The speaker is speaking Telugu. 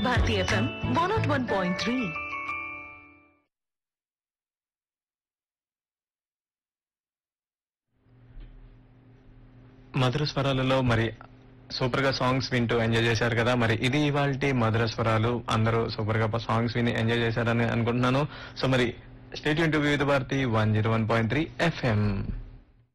భారతి ఎఫ్ఎం 101.3. మధుర స్వరాలలో మరి సూపర్ గా సాంగ్స్ వింటూ ఎంజాయ్ చేశారు కదా. మరి ఇది ఇవాల్టి మధుర స్వరాలు. అందరూ సూపర్ గా సాంగ్స్ విని ఎంజాయ్ చేశారని అనుకుంటున్నాను. సో మరి స్టేట్ టు వివిధ భారతి 101.3 FM.